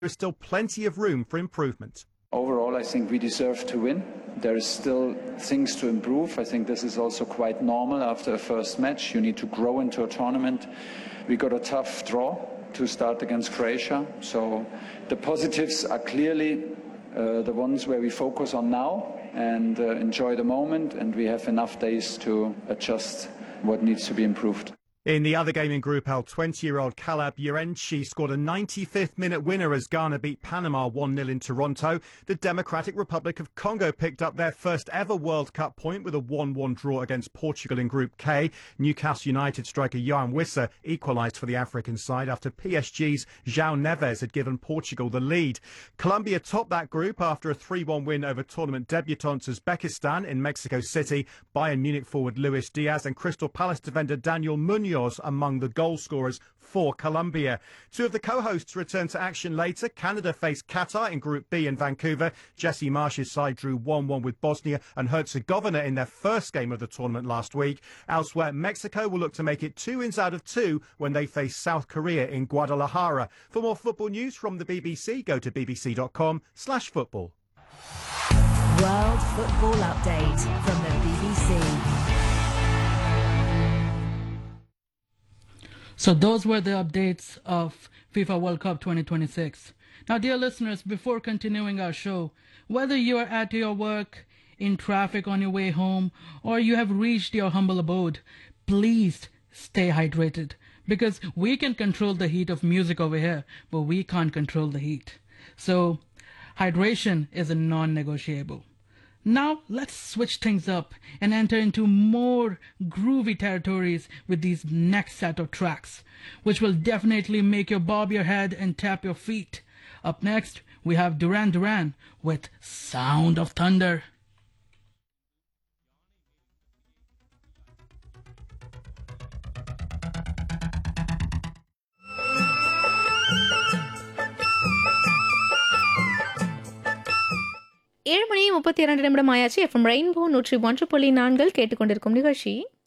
is still plenty of room for improvement. Overall, I think we deserve to win. There is still things to improve. I think this is also quite normal after a first match. You need to grow into a tournament. We got a tough draw to start against Croatia. So the positives are clearly the ones where we focus on now and enjoy the moment. And we have enough days to adjust what needs to be improved. In the other game in Group L, 20-year-old Caleb Yarenchi scored a 95th minute winner as Ghana beat Panama 1-0 in Toronto. The Democratic Republic of Congo picked up their first ever World Cup point with a 1-1 draw against Portugal in Group K. Newcastle United striker Yohan Wissa equalised for the African side after PSG's João Neves had given Portugal the lead. Colombia topped that group after a 3-1 win over tournament debutants Uzbekistan in Mexico City. Bayern Munich forward Luis Diaz and Crystal Palace defender Daniel Munoz among the goal scorers for Colombia. Two of the co-hosts return to action later. Canada faced Qatar in Group B in Vancouver. Jesse Marsh's side drew 1-1 with Bosnia and Herzegovina in their first game of the tournament last week. Elsewhere, Mexico will look to make it 2 wins out of 2 when they face South Korea in Guadalajara. For more football news from the BBC, go to bbc.com/football. World Football Update from the BBC. So those were the updates of FIFA World Cup 2026. Now, dear listeners, before continuing our show, whether you are at your work, in traffic on your way home, or you have reached your humble abode, please stay hydrated. Because we can control the heat of music over here, but we can't control the heat. So hydration is a non-negotiable. Now, let's switch things up and enter into more groovy territories with these next set of tracks, which will definitely make you bob your head and tap your feet. Up next, we have Duran Duran with Sound of Thunder. ஏழு மணி 32 நிமிடம் ஆயாச்சு. FM rainbow 101.4 கேட்டுக்கொண்டிருக்கும் நிகழ்ச்சி